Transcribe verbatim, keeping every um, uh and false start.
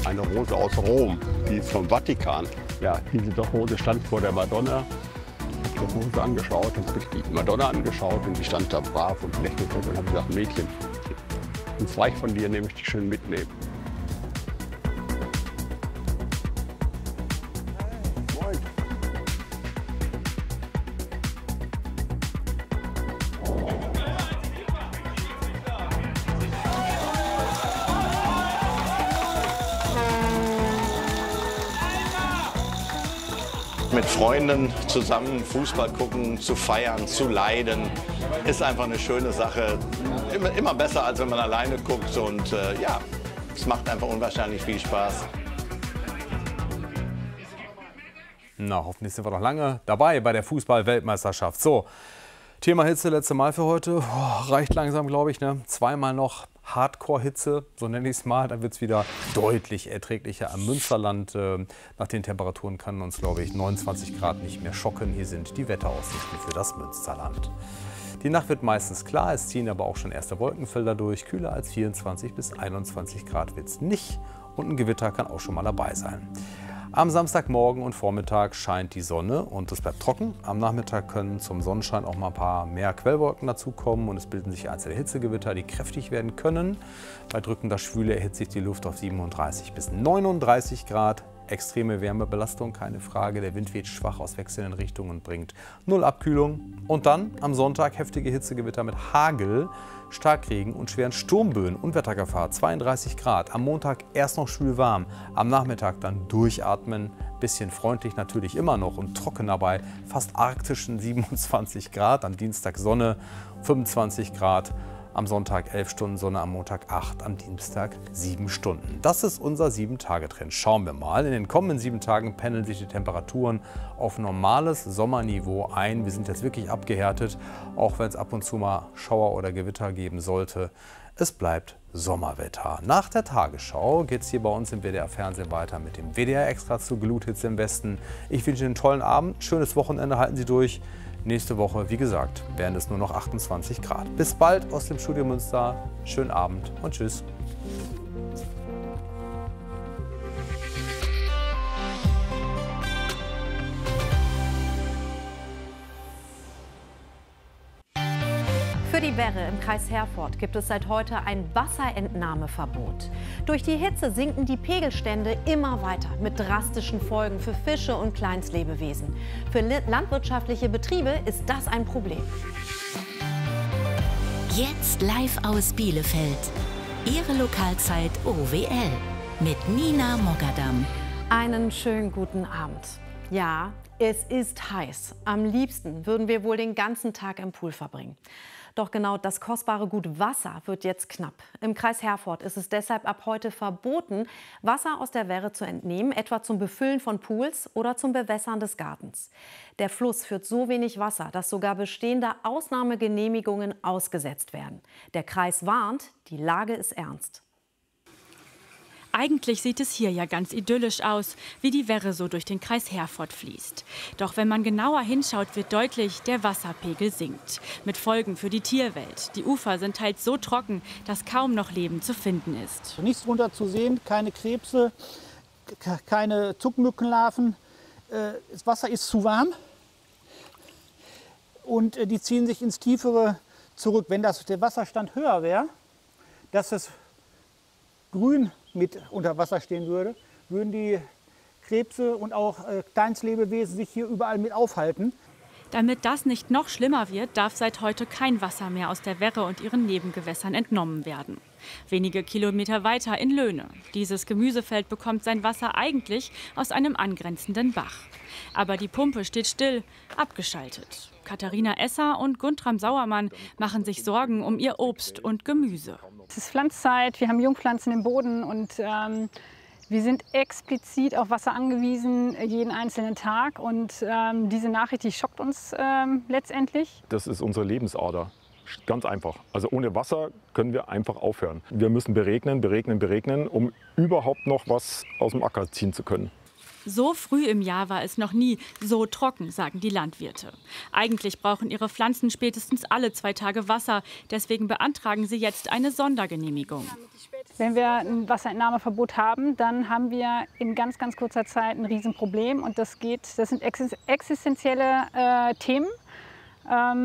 eine Rose aus Rom, die ist vom Vatikan. Ja, diese Rose stand vor der Madonna. Ich habe die Rose angeschaut, habe die Madonna angeschaut und die stand da brav und lächelte und habe gesagt, Mädchen, ein Zweig von dir nehme ich dich schön mitnehmen. Mit Freunden zusammen Fußball gucken, zu feiern, zu leiden, ist einfach eine schöne Sache. Immer, immer besser, als wenn man alleine guckt. Und äh, ja, es macht einfach unwahrscheinlich viel Spaß. Na, hoffentlich sind wir noch lange dabei bei der Fußball-Weltmeisterschaft. So, Thema Hitze, letzte Mal für heute. Oh, reicht langsam, glaube ich. Ne? Zweimal noch Hardcore-Hitze, so nenne ich es mal. Dann wird es wieder deutlich erträglicher am Münsterland. Äh, nach den Temperaturen kann uns, glaube ich, neunundzwanzig Grad nicht mehr schocken. Hier sind die Wetteraussichten für das Münsterland. Die Nacht wird meistens klar, es ziehen aber auch schon erste Wolkenfelder durch. Kühler als vierundzwanzig bis einundzwanzig Grad wird es nicht und ein Gewitter kann auch schon mal dabei sein. Am Samstagmorgen und Vormittag scheint die Sonne und es bleibt trocken. Am Nachmittag können zum Sonnenschein auch mal ein paar mehr Quellwolken dazukommen und es bilden sich einzelne Hitzegewitter, die kräftig werden können. Bei drückender Schwüle erhitzt sich die Luft auf siebenunddreißig bis neununddreißig Grad. Extreme Wärmebelastung, keine Frage. Der Wind weht schwach aus wechselnden Richtungen und bringt null Abkühlung. Und dann am Sonntag heftige Hitzegewitter mit Hagel, Starkregen und schweren Sturmböen und Wettergefahr. zweiunddreißig Grad. Am Montag erst noch schwül warm. Am Nachmittag dann durchatmen. Bisschen freundlich natürlich immer noch und trocken dabei. Fast arktischen siebenundzwanzig Grad. Am Dienstag Sonne, fünfundzwanzig Grad. Am Sonntag elf Stunden Sonne, am Montag acht, am Dienstag sieben Stunden. Das ist unser sieben Tage Trend. Schauen wir mal. In den kommenden sieben Tagen pendeln sich die Temperaturen auf normales Sommerniveau ein. Wir sind jetzt wirklich abgehärtet, auch wenn es ab und zu mal Schauer oder Gewitter geben sollte. Es bleibt Sommerwetter. Nach der Tagesschau geht es hier bei uns im W D R-Fernsehen weiter mit dem W D R-Extra zu Gluthitze im Westen. Ich wünsche Ihnen einen tollen Abend, schönes Wochenende, halten Sie durch. Nächste Woche, wie gesagt, werden es nur noch achtundzwanzig Grad. Bis bald aus dem Studio Münster. Schönen Abend und tschüss. Für die Werre im Kreis Herford gibt es seit heute ein Wasserentnahmeverbot. Durch die Hitze sinken die Pegelstände immer weiter mit drastischen Folgen für Fische und Kleinstlebewesen. Für landwirtschaftliche Betriebe ist das ein Problem. Jetzt live aus Bielefeld. Ihre Lokalzeit O W L mit Nina Mogadam. Einen schönen guten Abend. Ja, es ist heiß. Am liebsten würden wir wohl den ganzen Tag im Pool verbringen. Doch genau das kostbare Gut Wasser wird jetzt knapp. Im Kreis Herford ist es deshalb ab heute verboten, Wasser aus der Werre zu entnehmen, etwa zum Befüllen von Pools oder zum Bewässern des Gartens. Der Fluss führt so wenig Wasser, dass sogar bestehende Ausnahmegenehmigungen ausgesetzt werden. Der Kreis warnt, die Lage ist ernst. Eigentlich sieht es hier ja ganz idyllisch aus, wie die Werre so durch den Kreis Herford fließt. Doch wenn man genauer hinschaut, wird deutlich, der Wasserpegel sinkt. Mit Folgen für die Tierwelt. Die Ufer sind teils so trocken, dass kaum noch Leben zu finden ist. Nichts drunter zu sehen, keine Krebse, keine Zuckmückenlarven. Das Wasser ist zu warm und die ziehen sich ins Tiefere zurück. Wenn das, der Wasserstand höher wäre, dass es grün mit unter Wasser stehen würde, würden die Krebse und auch äh, Kleinstlebewesen sich hier überall mit aufhalten. Damit das nicht noch schlimmer wird, darf seit heute kein Wasser mehr aus der Werre und ihren Nebengewässern entnommen werden. Wenige Kilometer weiter in Löhne. Dieses Gemüsefeld bekommt sein Wasser eigentlich aus einem angrenzenden Bach. Aber die Pumpe steht still, abgeschaltet. Katharina Esser und Guntram Sauermann machen sich Sorgen um ihr Obst und Gemüse. Es ist Pflanzzeit, wir haben Jungpflanzen im Boden und ähm, wir sind explizit auf Wasser angewiesen, jeden einzelnen Tag. Und ähm, diese Nachricht, die schockt uns ähm, letztendlich. Das ist unsere Lebensader. Ganz einfach. Also ohne Wasser können wir einfach aufhören. Wir müssen beregnen, beregnen, beregnen, um überhaupt noch was aus dem Acker ziehen zu können. So früh im Jahr war es noch nie so trocken, sagen die Landwirte. Eigentlich brauchen ihre Pflanzen spätestens alle zwei Tage Wasser. Deswegen beantragen sie jetzt eine Sondergenehmigung. Wenn wir ein Wasserentnahmeverbot haben, dann haben wir in ganz, ganz kurzer Zeit ein Riesenproblem. Und das geht, das sind existenzielle äh, Themen. Ähm,